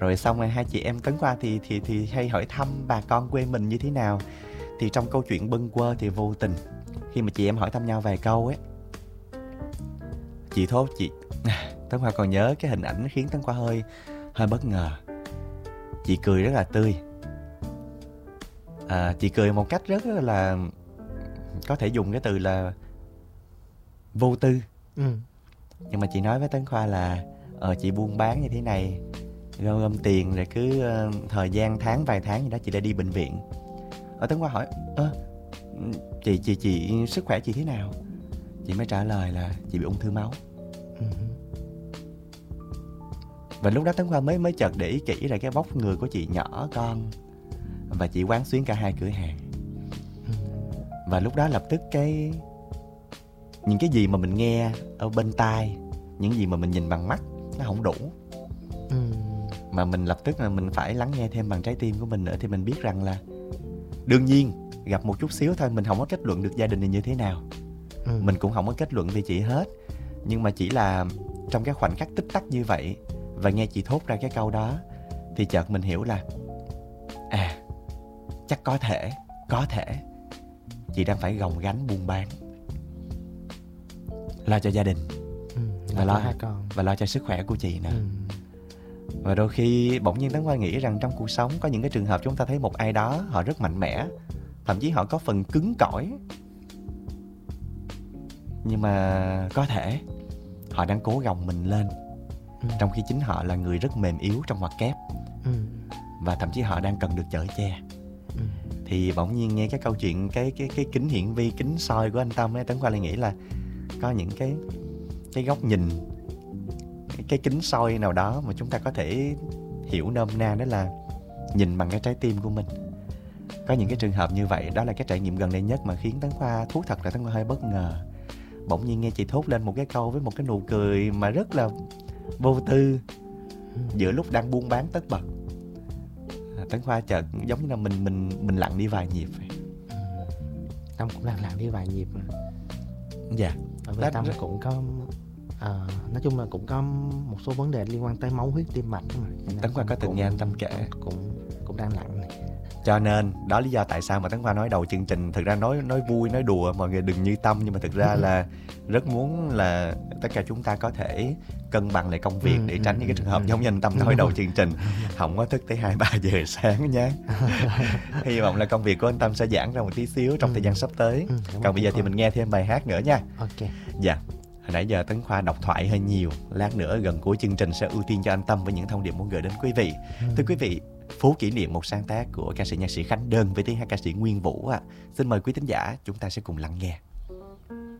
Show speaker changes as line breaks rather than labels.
Rồi xong rồi hai chị em Tấn Khoa thì hay hỏi thăm bà con quê mình như thế nào. Thì trong câu chuyện bâng quơ thì vô tình khi mà chị em hỏi thăm nhau vài câu ấy, chị Tấn Khoa còn nhớ cái hình ảnh khiến Tấn Khoa hơi bất ngờ. Chị cười rất là tươi. Chị cười một cách rất là, có thể dùng cái từ là vô tư. Nhưng mà chị nói với Tấn Khoa là chị buôn bán như thế này, gom tiền rồi cứ thời gian vài tháng gì đó chị đã đi bệnh viện. Tấn Khoa hỏi chị sức khỏe chị thế nào? Chị mới trả lời là chị bị ung thư máu. Và lúc đó Tấn Khoa mới chợt để ý kỹ là cái vóc người của chị nhỏ con, và chị quán xuyến cả hai cửa hàng. Và lúc đó lập tức những cái gì mà mình nghe ở bên tai, những gì mà mình nhìn bằng mắt nó không đủ. Mà mình lập tức là mình phải lắng nghe thêm bằng trái tim của mình nữa. Thì mình biết rằng là đương nhiên gặp một chút xíu thôi, mình không có kết luận được gia đình này như thế nào. Mình cũng không có kết luận về chị hết. Nhưng mà chỉ là trong cái khoảnh khắc tích tắc như vậy, và nghe chị thốt ra cái câu đó, thì chợt mình hiểu là chắc có thể chị đang phải gồng gánh buôn bán, lo cho gia đình, và lo cho sức khỏe của chị nữa. Và đôi khi bỗng nhiên Tấn Khoa nghĩ rằng trong cuộc sống có những cái trường hợp chúng ta thấy một ai đó họ rất mạnh mẽ, thậm chí họ có phần cứng cỏi, nhưng mà có thể họ đang cố gồng mình lên, trong khi chính họ là người rất mềm yếu trong ngoặc kép, và thậm chí họ đang cần được chở che. Thì bỗng nhiên nghe cái câu chuyện cái kính hiển vi, kính soi của anh Tâm ấy, Tấn Khoa lại nghĩ là có những cái góc nhìn, cái kính soi nào đó mà chúng ta có thể hiểu nôm na, đó là nhìn bằng cái trái tim của mình. Có những cái trường hợp như vậy. Đó là cái trải nghiệm gần đây nhất mà khiến Tấn Khoa thú thật là Tấn Khoa hơi bất ngờ. Bỗng nhiên nghe chị thốt lên một cái câu với một cái nụ cười mà rất là vô tư, giữa lúc đang buôn bán tất bật. Tấn Khoa chợt giống như là mình lặng đi vài nhịp vậy.
Tâm cũng lặng đi vài nhịp mà.
Dạ.
Với Tâm cũng có nói chung là cũng có một số vấn đề liên quan tới máu huyết tim mạch mà.
Tấn Khoa có từng nghe anh Tâm kể.
Cũng đang lặng này.
Cho nên đó lý do tại sao mà Tấn Khoa nói đầu chương trình, thực ra nói vui, nói đùa mọi người đừng như Tâm, nhưng mà thực ra là rất muốn là tất cả chúng ta có thể cân bằng lại công việc để tránh những cái trường hợp giống như anh Tâm nói đầu chương trình, không có thức tới 2-3 giờ sáng nhé. Hy vọng là công việc của anh Tâm sẽ giãn ra một tí xíu trong thời gian sắp tới. Còn bây giờ thì mình nghe thêm bài hát nữa nha.
Ok.
Dạ. Hồi nãy giờ Tấn Khoa đọc thoại hơi nhiều. Lát nữa gần cuối chương trình sẽ ưu tiên cho anh Tâm với những thông điệp muốn gửi đến quý vị. Thưa quý vị, Phố Kỷ Niệm, một sáng tác của ca sĩ nhạc sĩ Khánh Đơn với tiếng hát ca sĩ Nguyên Vũ. Xin mời quý thính giả chúng ta sẽ cùng lắng nghe.